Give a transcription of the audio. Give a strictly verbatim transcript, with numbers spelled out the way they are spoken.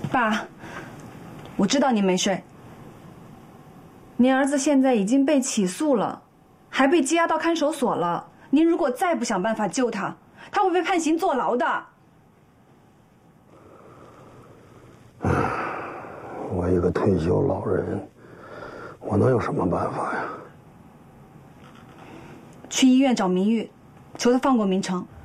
爸，我知道您没睡。您儿子现在已经被起诉了，还被羁押到看守所了。您如果再不想办法救他，他会被判刑坐牢的。 我一个退休老人，我能有什么办法呀？ 去医院找明玉，求他放过明成。